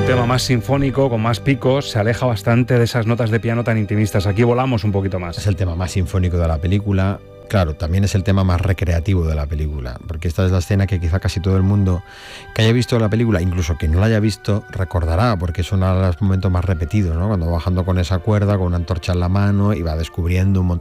un tema más sinfónico, con más picos, se aleja bastante de esas notas de piano tan intimistas. Aquí volamos un poquito más. Es el tema más sinfónico de la película. Claro, también es el tema más recreativo de la película, porque esta es la escena que quizá casi todo el mundo que haya visto la película, incluso que no la haya visto, recordará, porque es uno de los momentos más repetidos, ¿no? Cuando va bajando con esa cuerda, con una antorcha en la mano y va descubriendo un montón